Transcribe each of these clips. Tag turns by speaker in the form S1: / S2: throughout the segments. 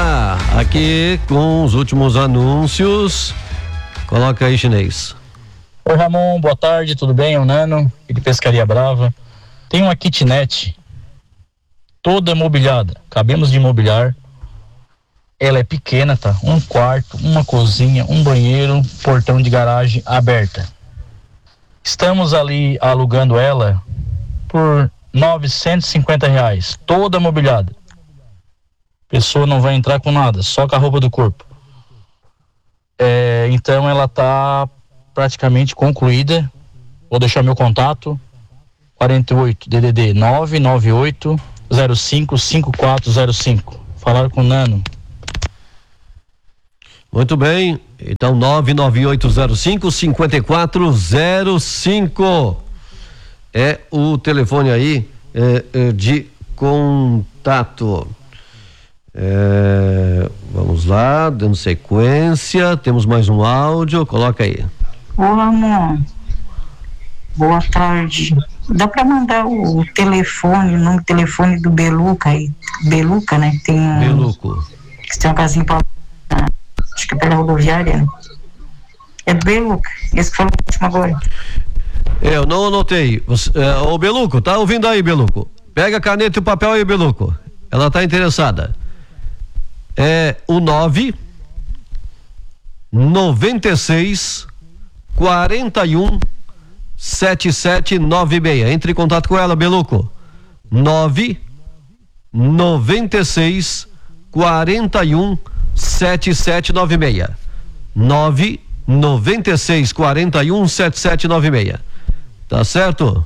S1: lá, aqui com os últimos anúncios. Coloca aí, Chinês.
S2: Oi, Ramon, boa tarde, tudo bem? O Nano, de Pescaria Brava. Tem uma kitnet toda mobiliada, cabemos de mobiliar. Ela é pequena, tá? Um quarto, uma cozinha, um banheiro, portão de garagem aberta. Estamos ali alugando ela por R$950, toda mobiliada. Pessoa não vai entrar com nada, só com a roupa do corpo. Então ela tá praticamente concluída. Vou deixar meu contato: 48 DDD 998 05 5405. Falar com o Nano.
S1: Muito bem, então 99805-5405 é o telefone aí de contato. Vamos lá, dando sequência, temos mais um áudio, coloca aí.
S3: Olá, amor, boa tarde. Dá pra mandar o telefone, o número de telefone do Beluca aí, Beluca, né? Tem
S1: Beluco.
S3: Tem uma casinha pra, acho que é pela rodoviária, né? É do Beluca, esse que falou último agora.
S1: Eu não anotei. Ô Beluco, tá ouvindo aí, Beluco? Pega a caneta e o papel aí, Beluco. Ela tá interessada. É o 996 41 7796. Entre em contato com ela, Beluco. 996 41 7796. 996 41 7796. Tá certo?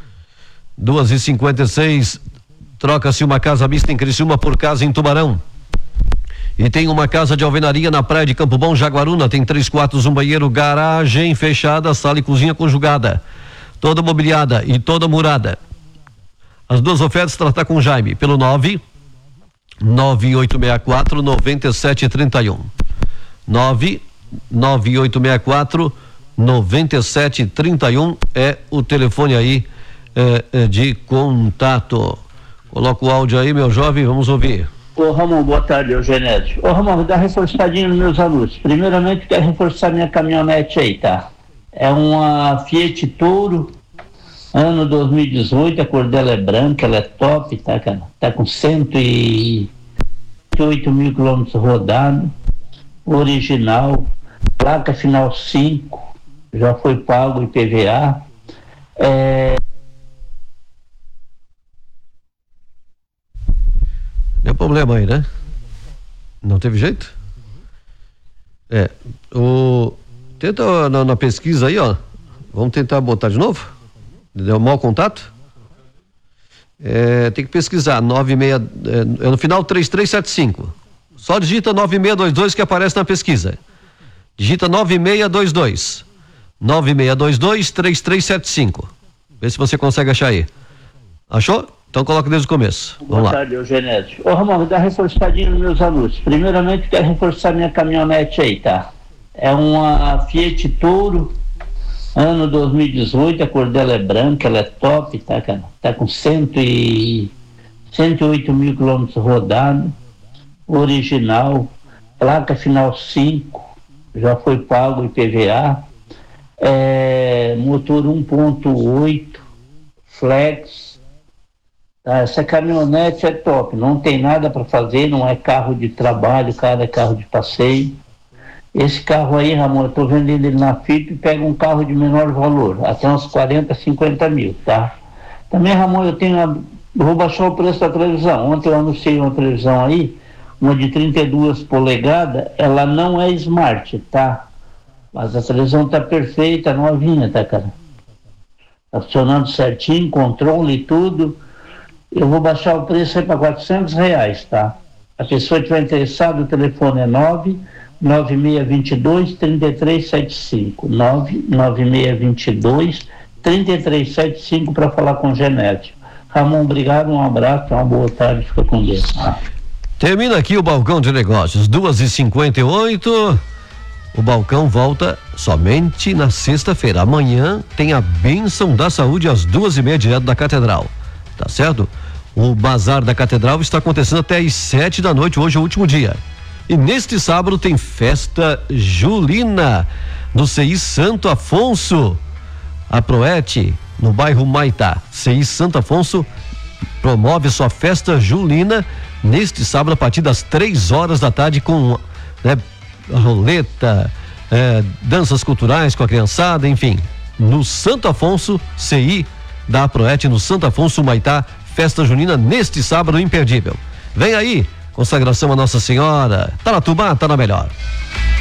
S1: 2h56. Troca-se uma casa mista em Criciúma por casa em Tubarão. E tem uma casa de alvenaria na praia de Campo Bom, Jaguaruna. Tem 3 quartos, um banheiro, garagem fechada, sala e cozinha conjugada. Toda mobiliada e toda murada. As duas ofertas tratar com o Jaime pelo 99864 9731. 99864 9731 é o telefone aí de contato. Coloca o áudio aí, meu jovem, vamos ouvir.
S4: Ô Ramon, boa tarde, Eugenésio. Ô Ramon, dá reforçadinho nos meus anúncios. Primeiramente, quero reforçar minha caminhonete aí, tá? É uma Fiat Toro, ano 2018, a cor dela é branca, ela é top, tá, cara? Tá com 108 mil quilômetros rodados, original, placa final 5, já foi pago IPVA.
S1: Deu problema aí, né? Não teve jeito? Tenta na pesquisa aí, ó. Vamos tentar botar de novo? Deu mau contato? Tem que pesquisar. 96, no final 3375. Só digita 9622 que aparece na pesquisa. Digita 9622. 9622 3375. Vê se você consegue achar aí. Achou? Então coloca desde o começo. Vamos lá.
S4: Boa tarde, Eugenésio. Ô Ramon, dá reforçadinho nos meus anúncios. Primeiramente, quero reforçar minha caminhonete aí, tá? É uma Fiat Toro, ano 2018, a cor dela é branca, ela é top, tá, cara? Tá com 108 mil quilômetros rodados, original, placa final 5, já foi pago IPVA, motor 1.8, flex. Essa caminhonete é top, não tem nada para fazer, não é carro de trabalho, cara, é carro de passeio. Esse carro aí, Ramon, eu estou vendendo ele na FIP e pego um carro de menor valor, até uns 40, 50 mil, tá? Também, Ramon, vou baixar o preço da televisão. Ontem eu anunciei uma televisão aí, uma de 32 polegadas, ela não é smart, tá? Mas a televisão tá perfeita, novinha, tá, cara? Tá funcionando certinho, controle e tudo. Eu vou baixar o preço aí para R$400, tá? A pessoa que estiver interessada, o telefone é 99622-3375. 99622-3375 para falar com o Genésio. Ramon, obrigado, um abraço, uma boa tarde, fica com Deus.
S1: Termina aqui o Balcão de Negócios, 2h58. O balcão volta somente na sexta-feira. Amanhã tem a bênção da saúde às 2h30 direto da Catedral. Tá certo? O Bazar da Catedral está acontecendo até às 7 da noite, hoje é o último dia. E neste sábado tem festa julina no CI Santo Afonso. A Proete, no bairro Maitá. CI Santo Afonso promove sua festa julina neste sábado a partir das 3 horas da tarde com roleta, danças culturais com a criançada, enfim. No Santo Afonso, CI da Proete, no Santo Afonso Maitá, festa junina neste sábado imperdível. Vem aí, consagração a Nossa Senhora. Tá na Tubá, tá na melhor.